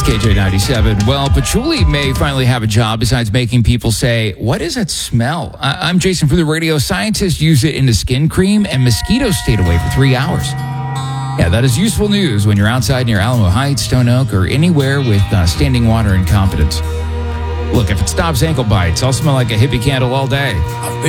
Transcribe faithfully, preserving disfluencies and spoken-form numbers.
K J ninety-seven. Well, patchouli may finally have a job besides making people say, what is that smell? I- I'm Jason from the radio. Scientists use it in the skin cream, and mosquitoes stayed away for three hours. Yeah, that is useful news when you're outside near Alamo Heights, Stone Oak, or anywhere with uh, standing water and confidence. Look, if it stops ankle bites, I'll smell like a hippie candle all day.